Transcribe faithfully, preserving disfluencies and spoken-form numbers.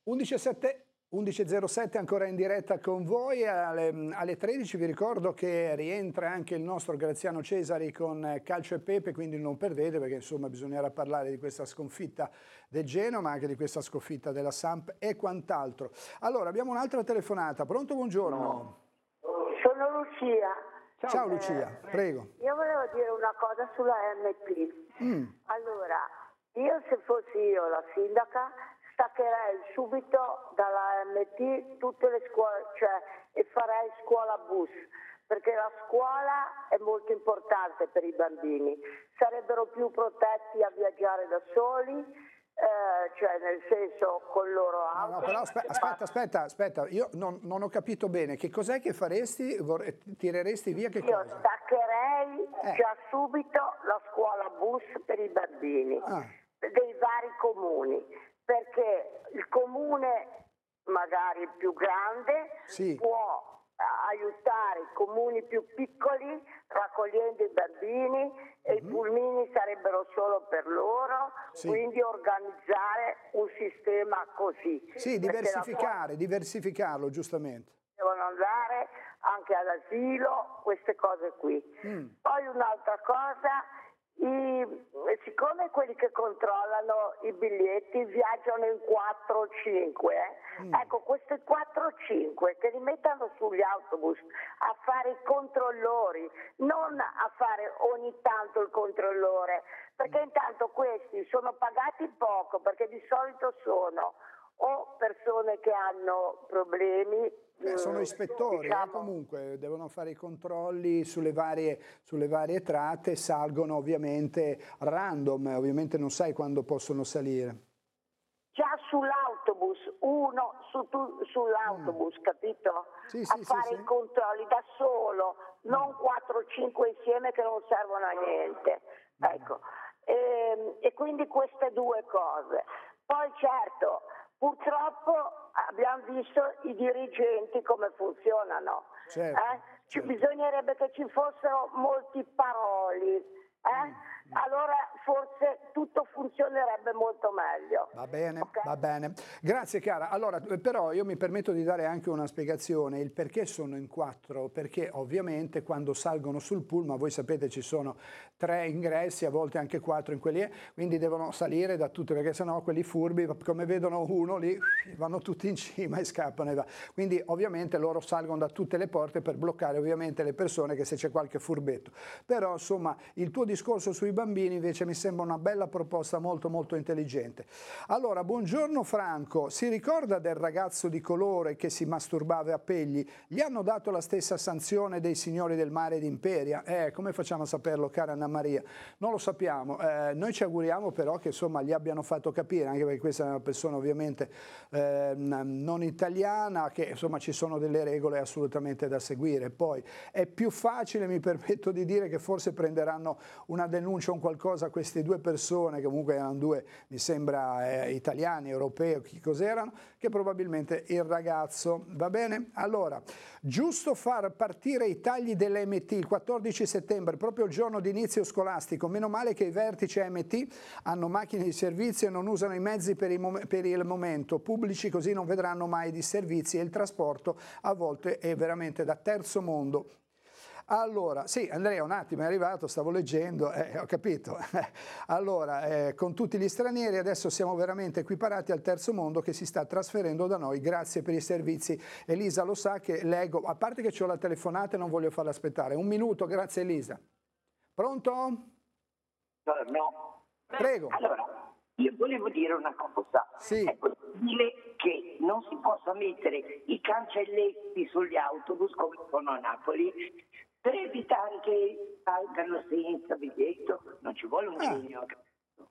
undici e zero sette ancora in diretta con voi, alle, alle tredici vi ricordo che rientra anche il nostro Graziano Cesari con Calcio e Pepe, quindi non perdete perché insomma bisognerà parlare di questa sconfitta del Genoa ma anche di questa sconfitta della Samp e quant'altro. Allora abbiamo un'altra telefonata, pronto, buongiorno. No. Sono Lucia. Ciao, Ciao Lucia, eh, prego. Io volevo dire una cosa sulla M T. Mm. Allora, io se fossi io la sindaca staccherei subito dalla M T tutte le scuole, cioè, e farei scuola bus, perché la scuola è molto importante per i bambini, sarebbero più protetti a viaggiare da soli, eh, cioè nel senso con loro auto. No, no, però aspetta, aspetta, aspetta, aspetta, io non, non ho capito bene, che cos'è che faresti, vorrei, tireresti via che io cosa? Io staccherei eh. già subito la scuola bus per i bambini, ah. dei vari comuni, perché il comune magari più grande sì. può aiutare i comuni più piccoli raccogliendo i bambini mm-hmm. e i pulmini sarebbero solo per loro, sì. quindi organizzare un sistema così. Sì, diversificare, la... diversificarlo giustamente. Devono andare anche all'asilo, queste cose qui. Mm. Poi un'altra cosa, I, siccome quelli che controllano i biglietti viaggiano in quattro o cinque, eh? mm. ecco questi quattro o cinque che li mettano sugli autobus a fare i controllori, non a fare ogni tanto il controllore, perché intanto questi sono pagati poco, perché di solito sono o persone che hanno problemi. Eh, sono ispettori, diciamo, eh, comunque devono fare i controlli sulle varie, sulle varie tratte, salgono ovviamente random, ovviamente non sai quando possono salire. Già sull'autobus, uno su tu, sull'autobus, mm. capito? Sì, a sì, fare sì, i sì. controlli da solo, non quattro o cinque insieme che non servono a niente. Mm. Ecco. E, e quindi queste due cose. Poi certo, purtroppo abbiamo visto i dirigenti come funzionano. Certo, eh? Ci certo. bisognerebbe che ci fossero molti paroli, eh? mm. allora forse tutto funzionerebbe molto meglio. Va bene, okay? va bene. Grazie cara. Allora, però io mi permetto di dare anche una spiegazione, il perché sono in quattro, perché ovviamente quando salgono sul pullman, voi sapete ci sono tre ingressi, a volte anche quattro in quelli, quindi devono salire da tutte, perché sennò quelli furbi, come vedono uno lì, vanno tutti in cima e scappano. E va. Quindi ovviamente loro salgono da tutte le porte per bloccare ovviamente le persone, che se c'è qualche furbetto. Però insomma il tuo discorso sui bambini invece mi sembra una bella proposta, molto molto intelligente. Allora, buongiorno Franco, si ricorda del ragazzo di colore che si masturbava a Pegli? Gli hanno dato la stessa sanzione dei signori del mare d'Imperia? Eh, come facciamo a saperlo, cara Anna Maria? Non lo sappiamo, eh, noi ci auguriamo però che insomma gli abbiano fatto capire, anche perché questa è una persona ovviamente eh, non italiana, che insomma ci sono delle regole assolutamente da seguire. Poi è più facile, mi permetto di dire, che forse prenderanno una denuncia o un qualcosa a queste due persone, che comunque erano due, mi sembra, eh, italiani, europei, chi cos'erano, che probabilmente il ragazzo. Va bene? Allora, giusto far partire i tagli dell'M T il quattordici settembre, proprio il giorno di inizio scolastico. Meno male che i vertici M T hanno macchine di servizio e non usano i mezzi per, i mom- per il momento pubblici, così non vedranno mai di servizi e il trasporto a volte è veramente da terzo mondo. Allora, sì, Andrea, un attimo, è arrivato, stavo leggendo, eh, ho capito. Allora, eh, con tutti gli stranieri adesso siamo veramente equiparati al terzo mondo che si sta trasferendo da noi, grazie per i servizi. Elisa lo sa che leggo, a parte che ho la telefonata e non voglio farla aspettare. Un minuto, grazie Elisa. Pronto? No. Prego. Allora, io volevo dire una cosa. Sì. È possibile che non si possa mettere i cancelletti sugli autobus come sono a Napoli, per evitare che salgano senza biglietto? Non ci vuole un ah. genio.